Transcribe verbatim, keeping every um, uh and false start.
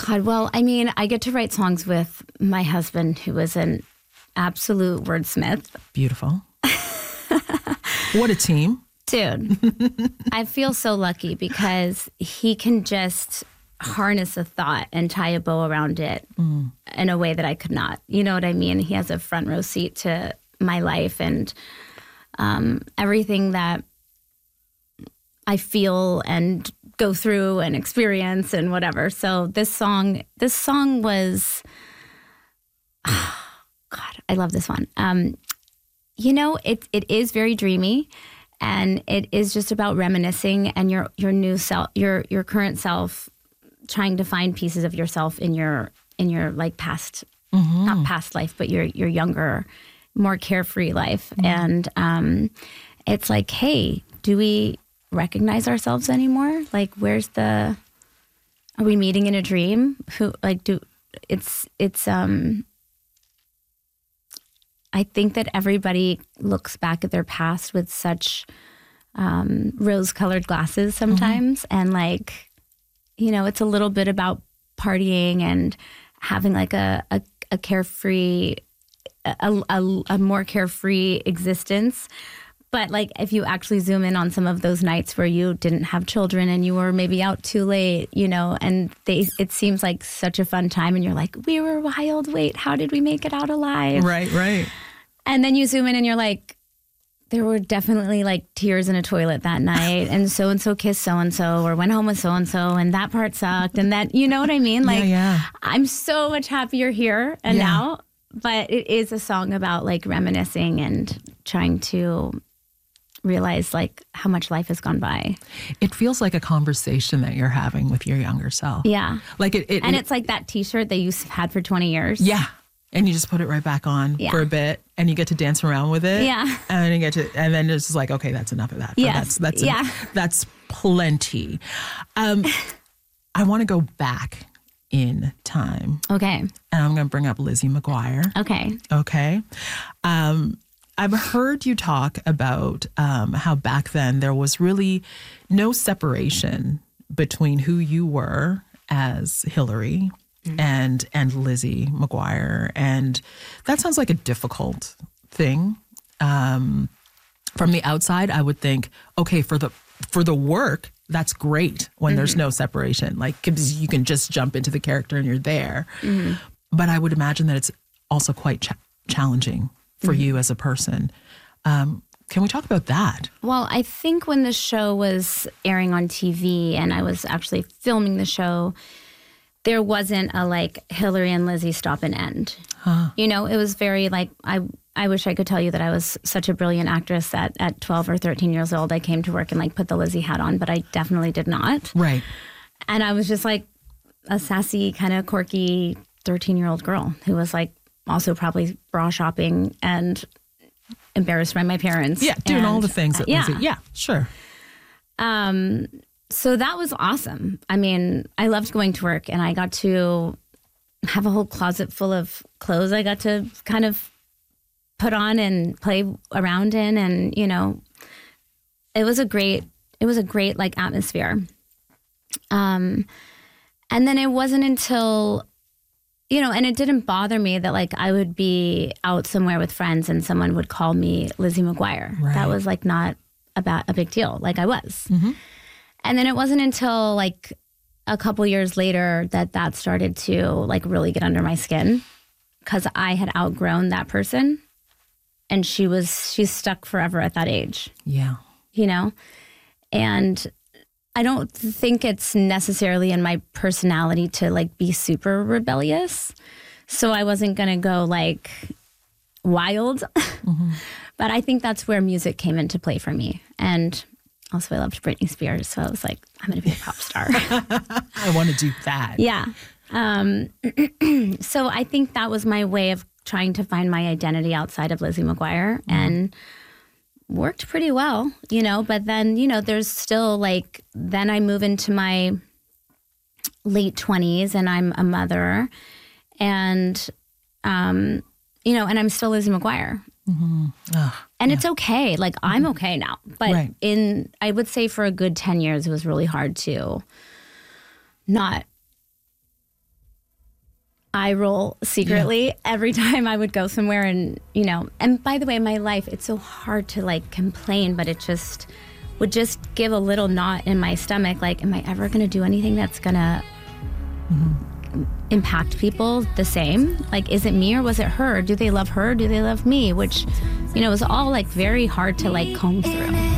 God, well, I mean, I get to write songs with my husband, who is an absolute wordsmith. Beautiful. What a team. Dude, I feel so lucky because he can just harness a thought and tie a bow around it mm. in a way that I could not. You know what I mean? He has a front row seat to my life and um, everything that I feel and go through and experience and whatever. So this song, this song was, oh, God, I love this one. Um, you know, it it is very dreamy, and it is just about reminiscing and your your new self, your your current self, trying to find pieces of yourself in your in your like past, mm-hmm. not past life, but your your younger, more carefree life. Mm-hmm. And um, it's like, hey, do we recognize ourselves anymore? Like, where's the, are we meeting in a dream? Who, like, do, it's, it's, um, I think that everybody looks back at their past with such, um, rose-colored glasses sometimes. Mm-hmm. And like, you know, it's a little bit about partying and having like a, a, a carefree, a, a, a more carefree existence. But like, if you actually zoom in on some of those nights where you didn't have children and you were maybe out too late, you know, and they, it seems like such a fun time and you're like, we were wild. Wait, how did we make it out alive? Right, right. And then you zoom in and you're like, there were definitely like tears in a toilet that night, and so-and-so kissed so-and-so or went home with so-and-so and that part sucked. And that, you know what I mean? Like, yeah, yeah. I'm so much happier here and yeah. now, but it is a song about like reminiscing and trying to realize like how much life has gone by. It feels like a conversation that you're having with your younger self. Yeah. Like it, it and it, it's like that t-shirt that you've had for twenty years. Yeah. And you just put it right back on yeah. for a bit and you get to dance around with it. Yeah. And you get to, and then it's just like, okay, that's enough of that. Yes. That's, that's, yeah. en- that's plenty. Um, I want to go back in time. Okay. And I'm going to bring up Lizzie McGuire. Okay. Okay. Um, I've heard you talk about um, how back then there was really no separation between who you were as Hillary mm-hmm. and and Lizzie McGuire. And that sounds like a difficult thing. Um, from the outside, I would think, okay, for the for the work, that's great when mm-hmm. there's no separation. Like, 'cause you can just jump into the character and you're there. Mm-hmm. But I would imagine that it's also quite ch- challenging for mm-hmm. you as a person. Um, can we talk about that? Well, I think when the show was airing on T V and I was actually filming the show, there wasn't a like Hillary and Lizzie stop and end. Huh. You know, it was very like, I I wish I could tell you that I was such a brilliant actress that at twelve or thirteen years old, I came to work and like put the Lizzie hat on, but I definitely did not. Right. And I was just like a sassy, kind of quirky thirteen-year-old girl who was like, also probably bra shopping and embarrassed by my parents. Yeah, doing and, all the things that yeah. Lizzie, yeah, sure. Um, so that was awesome. I mean, I loved going to work and I got to have a whole closet full of clothes I got to kind of put on and play around in. And, you know, it was a great, it was a great like atmosphere. Um, and then it wasn't until You know, and it didn't bother me that, like, I would be out somewhere with friends and someone would call me Lizzie McGuire. Right. That was, like, not about a big deal, like I was. Mm-hmm. And then it wasn't until, like, a couple years later that that started to, like, really get under my skin because I had outgrown that person and she was, she's stuck forever at that age. Yeah. You know? And I don't think it's necessarily in my personality to like be super rebellious. So I wasn't going to go like wild. Mm-hmm. But I think that's where music came into play for me. And also I loved Britney Spears. So I was like, I'm going to be a pop star. I want to do that. Yeah. Um, so I think that was my way of trying to find my identity outside of Lizzie McGuire. Mm-hmm. And worked pretty well, you know, but then, you know, there's still like, then I move into my late twenties and I'm a mother and, um, you know, and I'm still Lizzie McGuire. Mm-hmm. Ugh, and yeah. It's okay. Like, mm-hmm. I'm okay now. But right. in, I would say for a good ten years, it was really hard to not eye roll secretly yeah. every time I would go somewhere. And, you know, and by the way, my life, it's so hard to like complain, but it just would just give a little knot in my stomach. Like, am I ever going to do anything that's going to mm-hmm. impact people the same? Like, is it me or was it her? Do they love her? Do they love me? Which, you know, was all like very hard to like comb through.